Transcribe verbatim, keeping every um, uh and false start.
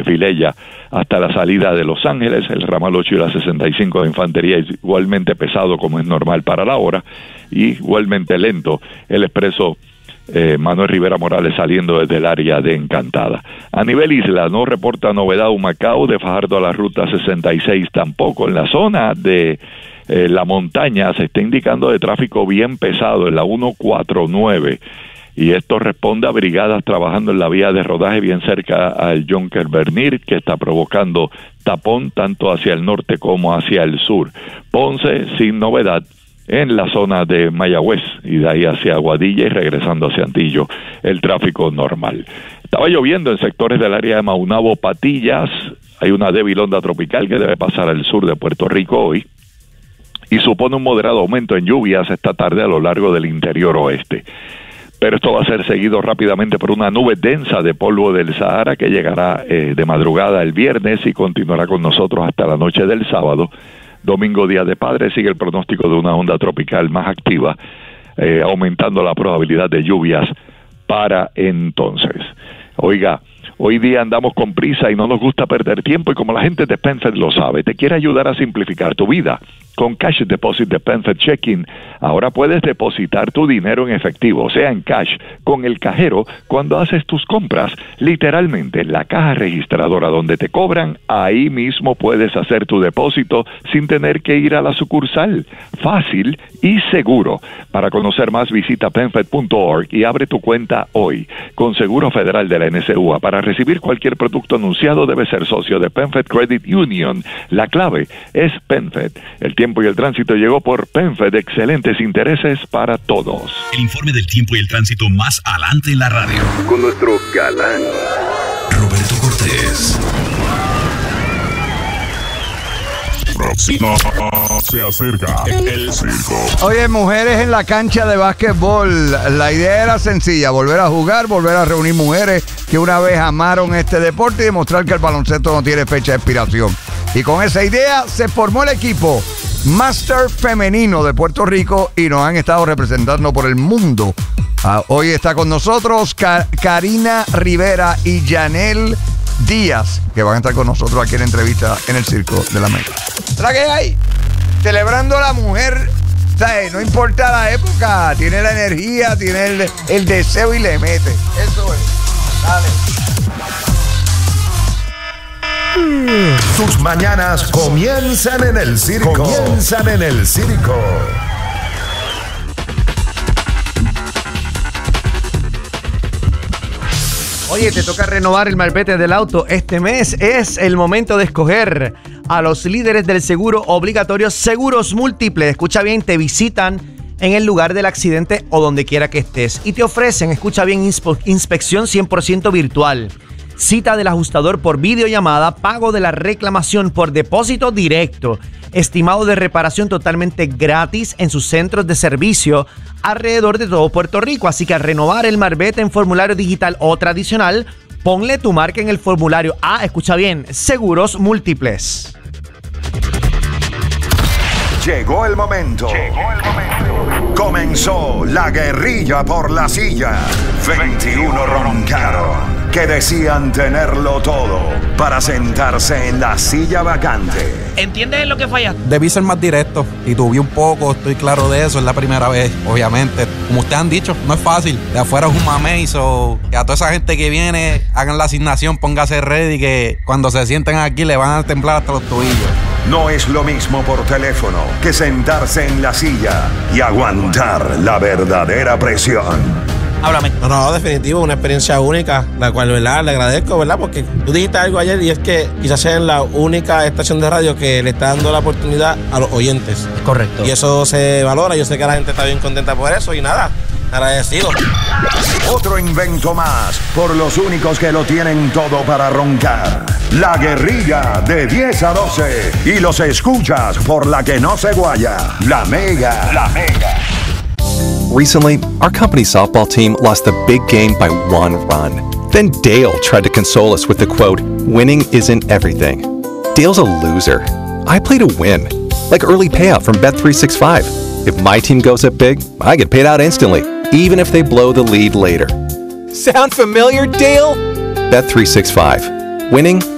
Vilella hasta la salida de Los Ángeles, el ramal ocho y la sesenta y cinco de Infantería igualmente pesado como es normal para la hora, y igualmente lento el expreso Eh, Manuel Rivera Morales saliendo desde el área de Encantada. A nivel isla no reporta novedad Humacao, de Fajardo a la ruta sesenta y seis tampoco. En la zona de eh, la montaña se está indicando de tráfico bien pesado en la ciento cuarenta y nueve, y esto responde a brigadas trabajando en la vía de rodaje bien cerca al Jonker Bernir, que está provocando tapón tanto hacia el norte como hacia el sur. Ponce sin novedad en la zona de Mayagüez, y de ahí hacia Aguadilla y regresando hacia Antillo, el tráfico normal. Estaba lloviendo en sectores del área de Maunabo, Patillas. Hay una débil onda tropical que debe pasar al sur de Puerto Rico hoy, y supone un moderado aumento en lluvias esta tarde a lo largo del interior oeste. Pero esto va a ser seguido rápidamente por una nube densa de polvo del Sahara que llegará eh, de madrugada el viernes y continuará con nosotros hasta la noche del sábado. Domingo, Día de Padres, sigue el pronóstico de una onda tropical más activa, eh, aumentando la probabilidad de lluvias para entonces. Oiga, hoy día andamos con prisa y no nos gusta perder tiempo, y como la gente de PenFed lo sabe, te quiere ayudar a simplificar tu vida. Con Cash Deposit de PenFed Checking, ahora puedes depositar tu dinero en efectivo, o sea, en cash, con el cajero cuando haces tus compras. Literalmente, en la caja registradora donde te cobran, ahí mismo puedes hacer tu depósito sin tener que ir a la sucursal. Fácil y seguro. Para conocer más, visita penfed punto org y abre tu cuenta hoy. Con Seguro Federal de la N C U A, para recibir cualquier producto anunciado, debes ser socio de PenFed Credit Union. La clave es PenFed. El tiempo y el tránsito llegó por PenFed, excelentes intereses para todos. El informe del tiempo y el tránsito más adelante en la radio. Con nuestro galán Roberto Cortés. Próximo se acerca el circo. Oye, mujeres en la cancha de básquetbol. La idea era sencilla: volver a jugar, volver a reunir mujeres que una vez amaron este deporte y demostrar que el baloncesto no tiene fecha de expiración. Y con esa idea se formó el equipo Master Femenino de Puerto Rico, y nos han estado representando por el mundo. Uh, hoy está con nosotros Ka- Karina Rivera y Yanel Díaz, que van a estar con nosotros aquí en la entrevista en el Circo de la Mega. ¿Sabes qué hay? Celebrando a la mujer, ¿sabes? No importa la época, tiene la energía, tiene el, el deseo y le mete. Eso es. Dale. Sus mañanas comienzan en el circo. Comienzan en el circo. Oye, te toca renovar el malvete del auto. Este mes es el momento de escoger a los líderes del seguro obligatorio Seguros Múltiples. Escucha bien, te visitan en el lugar del accidente o donde quiera que estés y te ofrecen, escucha bien, inspe- inspección cien por ciento virtual, cita del ajustador por videollamada, pago de la reclamación por depósito directo, estimado de reparación totalmente gratis en sus centros de servicio alrededor de todo Puerto Rico. Así que al renovar el marbete en formulario digital o tradicional, ponle tu marca en el formulario. Ah, escucha bien, Seguros Múltiples. Llegó el momento. Llegó el momento. Comenzó la guerrilla por la silla. veintiuno roncaron que decían tenerlo todo para sentarse en la silla vacante. ¿Entiendes lo que fallaste? Debí ser más directo y tuve un poco, estoy claro de eso, es la primera vez, obviamente. Como ustedes han dicho, no es fácil. De afuera es un mamey, so, que a toda esa gente que viene, hagan la asignación, póngase ready, que cuando se sienten aquí le van a temblar hasta los tobillos. No es lo mismo por teléfono que sentarse en la silla y aguantar la verdadera presión. Háblame. No, no, definitivo, una experiencia única, la cual, ¿verdad? Le agradezco, ¿verdad? Porque tú dijiste algo ayer y es que quizás sea la única estación de radio que le está dando la oportunidad a los oyentes. Correcto. Y eso se valora, yo sé que la gente está bien contenta por eso y nada, agradecido. Otro invento más por los únicos que lo tienen todo para roncar. La guerrilla de diez a doce y los escuchas por la que no se guaya. La Mega. La Mega. Recently, our company's softball team lost the big game by one run. Then Dale tried to console us with the quote, "Winning isn't everything." Dale's a loser. I play to win, like early payout from Bet three sixty-five. If my team goes up big, I get paid out instantly, even if they blow the lead later. Sound familiar, Dale? Bet three sixty-five. Winning